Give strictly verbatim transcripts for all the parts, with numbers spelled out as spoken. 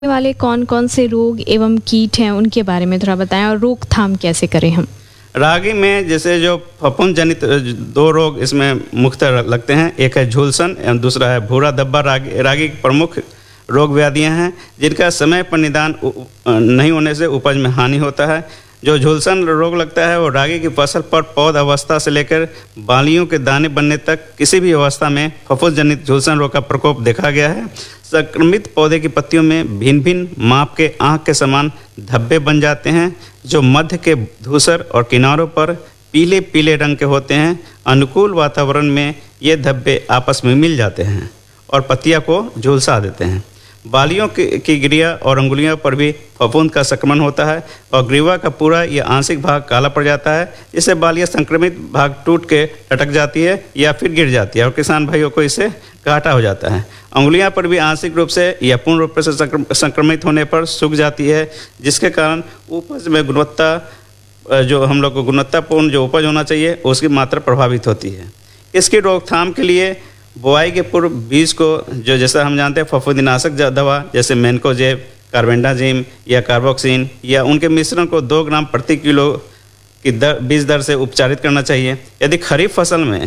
वाले कौन कौन से रोग एवं कीट हैं उनके बारे में थोड़ा बताएं और रोकथाम कैसे करें हम। रागी में जैसे जो फफूंद जनित दो रोग इसमें मुख्यतः लगते हैं, एक है झुलसन एवं दूसरा है भूरा धब्बा। रागी रागी की प्रमुख रोग व्याधियां हैं जिनका समय पर निदान नहीं होने से उपज में हानि होता है। जो झुलसन रोग लगता है वो रागी की फसल पर पौध अवस्था से लेकर बालियों के दाने बनने तक किसी भी अवस्था में फफूंद जनित झुलसन रोग का प्रकोप देखा गया है। संक्रमित पौधे की पत्तियों में भिन्न भिन्न माप के आँख के समान धब्बे बन जाते हैं जो मध्य के धूसर और किनारों पर पीले पीले रंग के होते हैं। अनुकूल वातावरण में ये धब्बे आपस में मिल जाते हैं और पत्तियां को झुलसा देते हैं। बालियों की, की गिरिया और अंगुलियों पर भी फफूंद का संक्रमण होता है और ग्रीवा का पूरा या आंशिक भाग काला पड़ जाता है, जिससे बालियां संक्रमित भाग टूट के लटक जाती है या फिर गिर जाती है और किसान भाइयों को इससे घाटा हो जाता है। अंगुलियां पर भी आंशिक रूप से या पूर्ण रूप से संक्रमित होने पर सूख जाती है, जिसके कारण उपज में गुणवत्ता जो हम लोग को गुणवत्तापूर्ण जो उपज होना चाहिए उसकी मात्रा प्रभावित होती है। इसकी रोकथाम के लिए बुआई के पूर्व बीज को जो जैसा हम जानते हैं फफूंदीनाशक दवा जैसे मैनकोजेब, कार्बेंडाजिम या कार्बोक्सिन या उनके मिश्रण को दो ग्राम प्रति किलो की दर बीज दर से उपचारित करना चाहिए। यदि खरीफ फसल में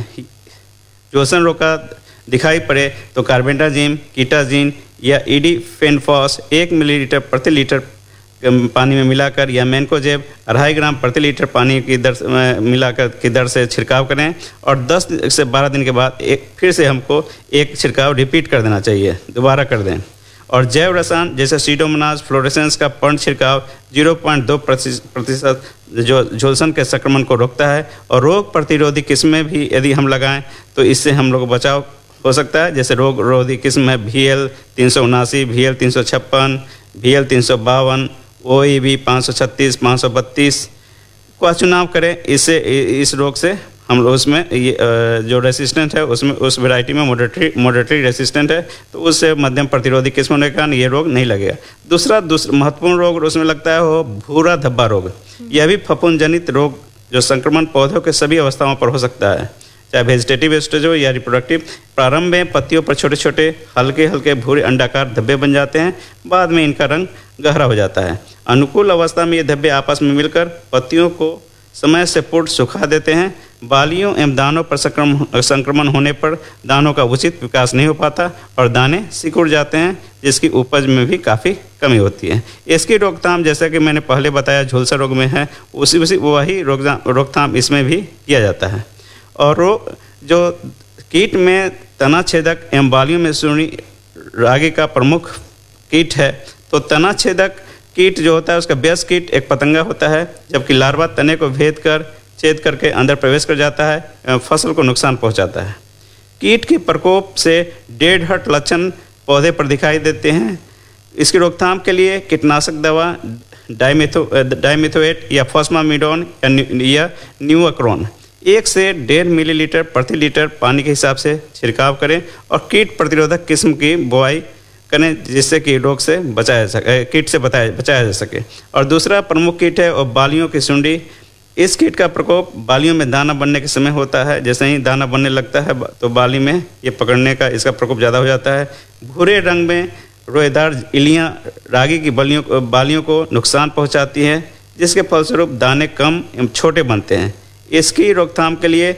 झुलसन रोग का दिखाई पड़े तो कार्बेंडाजिम, कीटाजिन या ईडीफेनफॉस एक मिलीलीटर प्रति लीटर पानी में मिलाकर या मैनकोजेब अढ़ाई ग्राम प्रति लीटर पानी की दर मिलाकर की दर से छिड़काव करें और दस से बारह दिन के बाद एक फिर से हमको एक छिड़काव रिपीट कर देना चाहिए, दोबारा कर दें। और जैव रसायन जैसे सीडोमोनास फ्लोरेसेंस का पर्ण छिड़काव जीरो पॉइंट दो प्रतिशत जो झुलसन के संक्रमण को रोकता है और रोग प्रतिरोधी किस्में भी यदि हम लगाएं तो इससे हम लोग को बचाव हो सकता है। जैसे रोग रोधी किस्म है वी एल तीन सौ उनासी, वी एल तीन सौ छप्पन, वी एल तीन सौ बावन, ओ ई बी पाँच सौ छत्तीस, पाँच सौ बत्तीस का चुनाव करें। इससे इस रोग से हम लोग उसमें ये जो रेसिस्टेंट है उसमें उस वैरायटी में मॉडरेटरी मॉडरेटरी रेसिस्टेंट है तो उससे मध्यम प्रतिरोधी किस्म होने के कारण ये रोग नहीं लगेगा। दूसरा दूसरा महत्वपूर्ण रोग उसमें लगता है वो भूरा धब्बा रोग। यह भी फफूंद जनित रोग जो संक्रमण पौधों के सभी अवस्थाओं पर हो सकता है, चाहे वेजिटेटिव स्टेज हो या रिप्रोडक्टिव। प्रारंभ में पत्तियों पर छोटे छोटे हल्के हल्के भूरे अंडाकार धब्बे बन जाते हैं, बाद में इनका रंग गहरा हो जाता है। अनुकूल अवस्था में ये धब्बे आपस में मिलकर पत्तियों को समय से पूर्ण सुखा देते हैं। बालियों एवं दानों पर संक्रमण संक्रमण होने पर दानों का उचित विकास नहीं हो पाता और दाने सिकुड़ जाते हैं, जिसकी उपज में भी काफ़ी कमी होती है। इसकी रोकथाम जैसा कि मैंने पहले बताया झुलसा रोग में है, उसी उसी वही रोकथाम इसमें भी किया जाता है। और जो कीट में तना छेदक एवं बालियों में सुंडी रागी का प्रमुख कीट है, तो तना छेदक कीट जो होता है उसका बेस कीट एक पतंगा होता है, जबकि लार्वा तने को भेद कर छेद करके अंदर प्रवेश कर जाता है एवं फसल को नुकसान पहुंचाता है। कीट के प्रकोप से डेड हर्ट लक्षण पौधे पर दिखाई देते हैं। इसकी रोकथाम के लिए कीटनाशक दवा डाइमेथो डाइमेथोएट या फॉस्मामिडोन या न्यूअक्रोन एक से डेढ़ मिलीलीटर प्रति लीटर पानी के हिसाब से छिड़काव करें और कीट प्रतिरोधक किस्म की बुआई करें, जिससे कि रोग से बचाया जा सके कीट से बचाया बचाया जा सके। और दूसरा प्रमुख कीट है और बालियों की सुंडी। इस कीट का प्रकोप बालियों में दाना बनने के समय होता है। जैसे ही दाना बनने लगता है तो बाली में ये पकड़ने का इसका प्रकोप ज़्यादा हो जाता है। भूरे रंग में रोएदार इलियाँ रागी की बलियों बालियों को नुकसान पहुँचाती हैं, जिसके फलस्वरूप दाने कम एवं छोटे बनते हैं। इसकी रोकथाम के लिए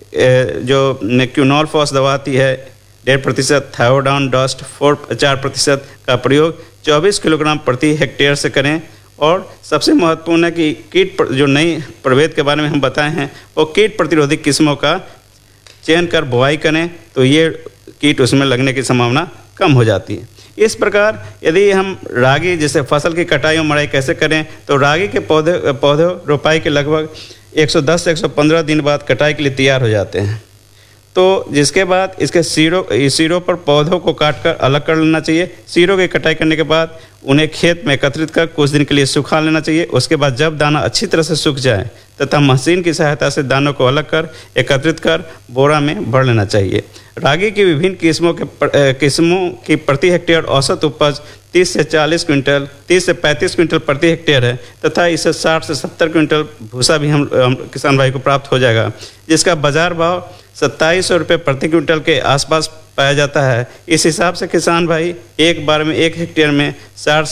जो क्यूनोल-फॉस दवा आती है डेढ़ प्रतिशत, थायोडाउन डस्ट फोर चार प्रतिशत का प्रयोग चौबीस किलोग्राम प्रति हेक्टेयर से करें। और सबसे महत्वपूर्ण है कि कीट जो नई प्रभेद के बारे में हम बताए हैं वो कीट प्रतिरोधी किस्मों का चयन कर बुआई करें, तो ये कीट उसमें लगने की संभावना कम हो जाती है। इस प्रकार यदि हम रागी जैसे फसल की कटाई और मड़ाई कैसे करें, तो रागी के पौधे पौधे रोपाई के लगभग एक सौ दस से एक सौ पंद्रह दिन बाद कटाई के लिए तैयार हो जाते हैं। तो जिसके बाद इसके सिरों सिरों पर पौधों को काटकर अलग कर लेना चाहिए। सिरों की कटाई करने के बाद उन्हें खेत में एकत्रित कर कुछ दिन के लिए सुखा लेना चाहिए। उसके बाद जब दाना अच्छी तरह से सूख जाए तथा मशीन की सहायता से दानों को अलग कर एकत्रित कर बोरा में भर लेना चाहिए। रागी की विभिन्न किस्मों के किस्मों की प्रति हेक्टेयर औसत उपज तीस से चालीस क्विंटल तीस से पैंतीस क्विंटल प्रति हेक्टेयर है तथा इससे साठ से सत्तर क्विंटल भूसा भी हम, हम किसान भाई को प्राप्त हो जाएगा, जिसका बाजार भाव सत्ताईस सौ रुपये प्रति क्विंटल के आसपास पाया जाता है। इस हिसाब से किसान भाई एक बार में एक हेक्टेयर में साठ